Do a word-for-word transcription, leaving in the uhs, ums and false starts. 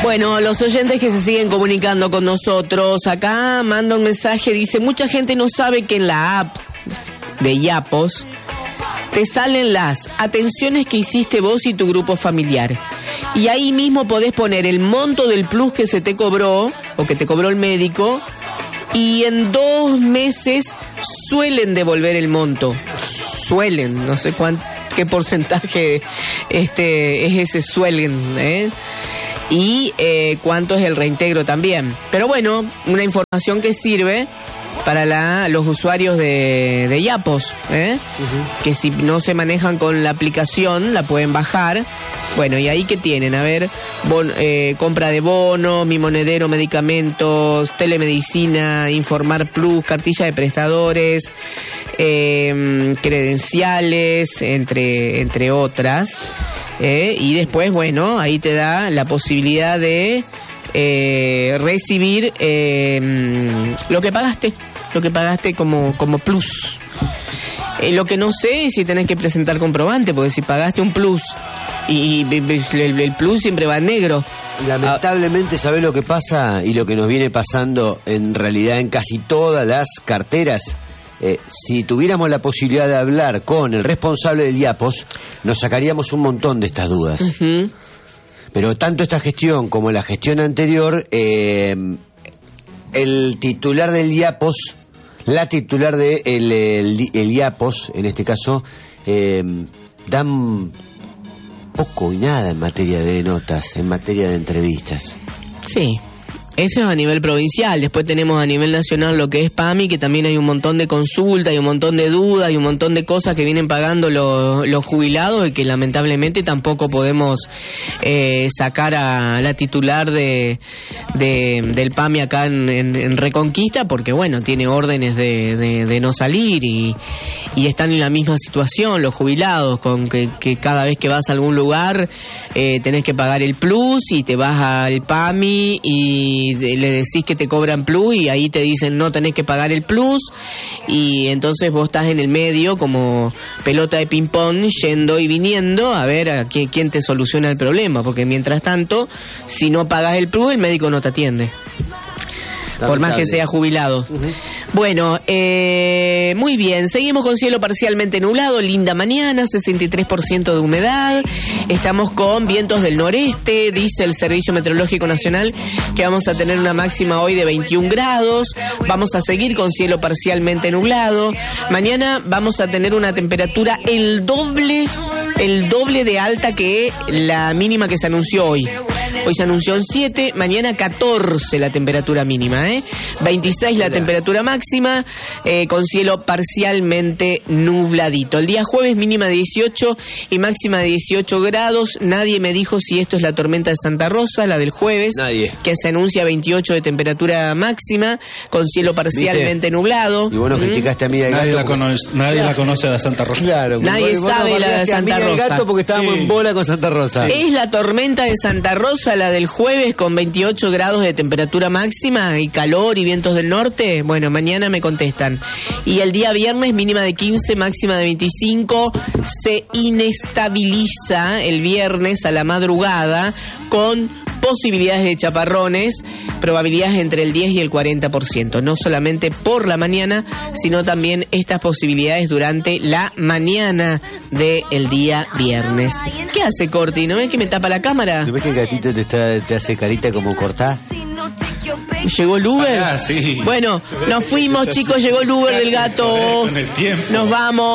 Bueno, los oyentes que se siguen comunicando con nosotros, acá manda un mensaje, dice, mucha gente no sabe que en la app de Yapos te salen las atenciones que hiciste vos y tu grupo familiar. Y ahí mismo podés poner el monto del plus que se te cobró, o que te cobró el médico, y en dos meses suelen devolver el monto. Suelen, no sé cuánto, qué porcentaje este es ese suelen, ¿eh? Y eh, cuánto es el reintegro también. Pero bueno, una información que sirve para la, los usuarios de, de Yapos, ¿eh? Uh-huh. Que si no se manejan con la aplicación, la pueden bajar. Bueno, y ahí que tienen, a ver, bon, eh, compra de bono, mi monedero, medicamentos, telemedicina, informar plus, cartilla de prestadores, eh, credenciales, entre, entre otras. Eh, y después, bueno, ahí te da la posibilidad de eh, recibir eh, lo que pagaste, lo que pagaste como, como plus. Eh, lo que no sé es si tenés que presentar comprobante, porque si pagaste un plus y, y el, el plus siempre va en negro. Lamentablemente, ¿sabés lo que pasa? Y lo que nos viene pasando en realidad en casi todas las carteras. Eh, si tuviéramos la posibilidad de hablar con el responsable del Yapos, nos sacaríamos un montón de estas dudas. Uh-huh. Pero tanto esta gestión como la gestión anterior, eh, el titular del Yapos, la titular del de el, el, el Yapos, en este caso, eh, dan poco y nada en materia de notas, en materia de entrevistas. Sí. Eso es a nivel provincial. Después tenemos a nivel nacional lo que es PAMI, que también hay un montón de consultas y un montón de dudas y un montón de cosas que vienen pagando los, los jubilados y que lamentablemente tampoco podemos eh, sacar a la titular de, de del PAMI acá en, en, en Reconquista, porque bueno, tiene órdenes de, de, de no salir y, y están en la misma situación los jubilados, con que, que cada vez que vas a algún lugar eh, tenés que pagar el plus y te vas al PAMI y le decís que te cobran plus y ahí te dicen no tenés que pagar el plus y entonces vos estás en el medio como pelota de ping pong yendo y viniendo a ver a quién, quién te soluciona el problema, porque mientras tanto si no pagas el plus el médico no te atiende, por más que sea jubilado. Uh-huh. Bueno, eh, muy bien, seguimos con cielo parcialmente nublado, linda mañana, sesenta y tres por ciento de humedad, estamos con vientos del noreste, dice el Servicio Meteorológico Nacional que vamos a tener una máxima hoy de veintiún grados, vamos a seguir con cielo parcialmente nublado, mañana vamos a tener una temperatura el doble, el doble de alta que la mínima que se anunció hoy. Hoy se anunció en siete, mañana catorce la temperatura mínima, ¿eh? veintiséis la temperatura máxima, eh, con cielo parcialmente nubladito. El día jueves mínima de dieciocho y máxima de dieciocho grados. Nadie me dijo si esto es la tormenta de Santa Rosa, la del jueves. Nadie. Que se anuncia veintiocho de temperatura máxima, con cielo parcialmente ¿Viste? nublado. Y bueno, ¿Mm? criticaste a Amiga del Nadie, Gato. La conoce, nadie claro. la conoce a la Santa Rosa. Claro. Nadie bueno, sabe la de Santa Rosa. Amiga del Gato porque estábamos sí. en bola con Santa Rosa. Sí. Es la tormenta de Santa Rosa, la del jueves, con veintiocho grados de temperatura máxima y calor y vientos del norte. Bueno, mañana me contestan. Y el día viernes mínima de quince, máxima de veinticinco. Se inestabiliza el viernes a la madrugada con posibilidades de chaparrones, probabilidades entre el diez y el cuarenta por ciento. No solamente por la mañana, sino también estas posibilidades durante la mañana del día viernes. ¿Qué hace Corti? ¿No ves que me tapa la cámara? ¿No ves que el gatito te, está, te hace carita como cortá? ¿Llegó el Uber? Ah, sí. Bueno, nos fuimos, chicos, llegó el Uber del gato. Nos vamos.